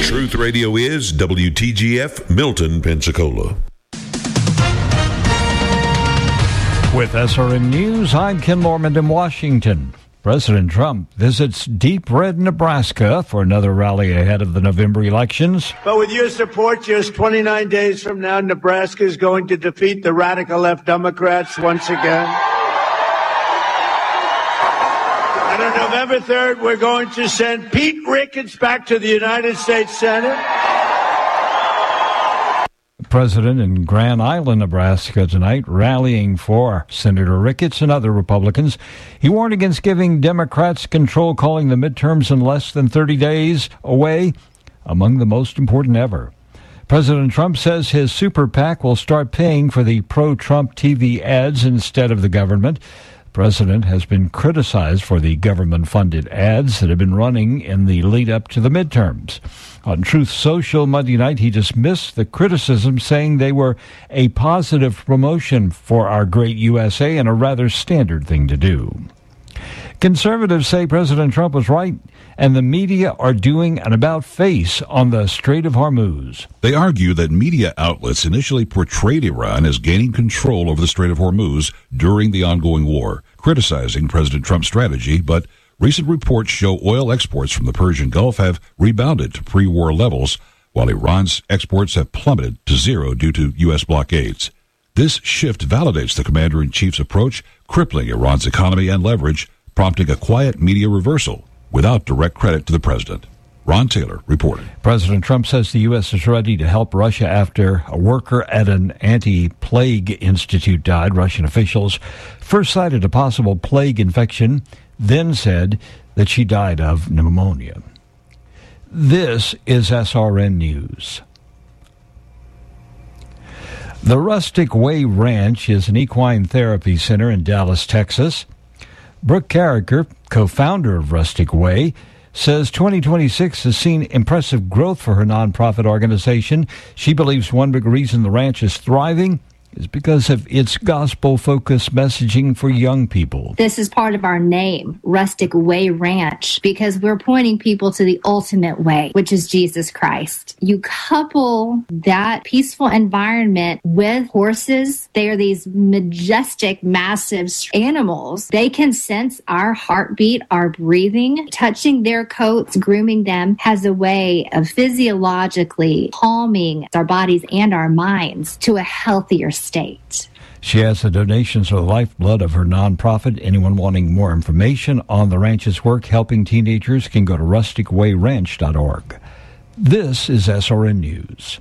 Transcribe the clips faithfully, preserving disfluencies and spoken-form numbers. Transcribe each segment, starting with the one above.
Truth Radio is W T G F, Milton, Pensacola. With S R N News, I'm Ken Lorman in Washington. President Trump visits Deep Red, Nebraska for another rally ahead of the November elections. But with your support, just twenty-nine days from now, Nebraska is going to defeat the radical left Democrats once again. And on November third, we're going to send Pete Ricketts back to the United States Senate. President in Grand Island, Nebraska tonight, rallying for Senator Ricketts and other Republicans. He warned against giving Democrats control, calling the midterms in less than thirty days away among the most important ever. President Trump says his super PAC will start paying for the pro-Trump T V ads instead of the government. The president has been criticized for the government-funded ads that have been running in the lead-up to the midterms. On Truth Social Monday night, he dismissed the criticism, saying they were a positive promotion for our great U S A and a rather standard thing to do. Conservatives say President Trump was right, and the media are doing an about-face on the Strait of Hormuz. They argue that media outlets initially portrayed Iran as gaining control over the Strait of Hormuz during the ongoing war, criticizing President Trump's strategy, but recent reports show oil exports from the Persian Gulf have rebounded to pre-war levels, while Iran's exports have plummeted to zero due to U S blockades. This shift validates the commander-in-chief's approach, crippling Iran's economy and leverage, prompting a quiet media reversal without direct credit to the president. Ron Taylor reported. President Trump says the U S is ready to help Russia after a worker at an anti-plague institute died. Russian officials first cited a possible plague infection, then said that she died of pneumonia. This is S R N News. The Rustic Way Ranch is an equine therapy center in Dallas, Texas. Brooke Carricker, co-founder of Rustic Way, says twenty twenty-six has seen impressive growth for her nonprofit organization. She believes one big reason the ranch is thriving is because of its gospel-focused messaging for young people. This is part of our name, Rustic Way Ranch, because we're pointing people to the ultimate way, which is Jesus Christ. You couple that peaceful environment with horses. They are these majestic, massive animals. They can sense our heartbeat, our breathing. Touching their coats, grooming them has a way of physiologically calming our bodies and our minds to a healthier state. She has the donations are the lifeblood of her nonprofit. Anyone wanting more information on the ranch's work helping teenagers can go to rustic way ranch dot org. This is S R N News.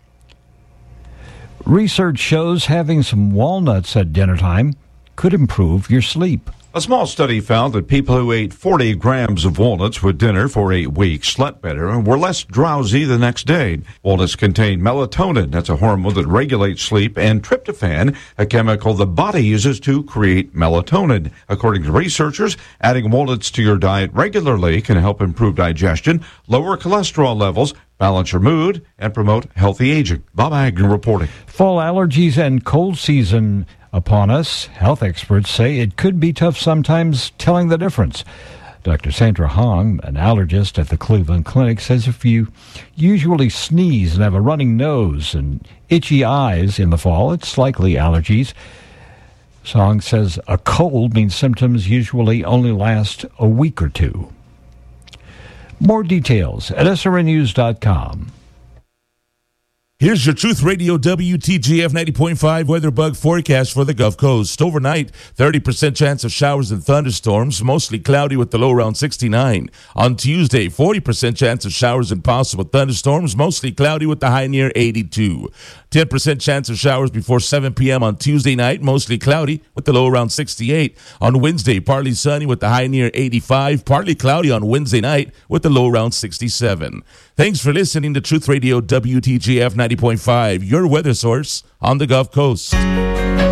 Research shows having some walnuts at dinner time could improve your sleep. A small study found that people who ate forty grams of walnuts with dinner for eight weeks slept better and were less drowsy the next day. Walnuts contain melatonin, that's a hormone that regulates sleep, and tryptophan, a chemical the body uses to create melatonin. According to researchers, adding walnuts to your diet regularly can help improve digestion, lower cholesterol levels, balance your mood, and promote healthy aging. Bob Agnew reporting. Fall allergies and cold season upon us. Health experts say it could be tough sometimes telling the difference. Doctor Sandra Hong, an allergist at the Cleveland Clinic, says if you usually sneeze and have a running nose and itchy eyes in the fall, it's likely allergies. Hong says a cold means symptoms usually only last a week or two. More details at S R N news dot com. Here's your Truth Radio W T G F ninety point five weather bug forecast for the Gulf Coast. Overnight, thirty percent chance of showers and thunderstorms, mostly cloudy with the low around sixty-nine. On Tuesday, forty percent chance of showers and possible thunderstorms, mostly cloudy with the high near eighty-two. ten percent chance of showers before seven p.m. on Tuesday night, mostly cloudy with the low around sixty-eight. On Wednesday, partly sunny with the high near eighty-five, partly cloudy on Wednesday night with the low around sixty-seven. Thanks for listening to Truth Radio W T G F ninety point five, your weather source on the Gulf Coast.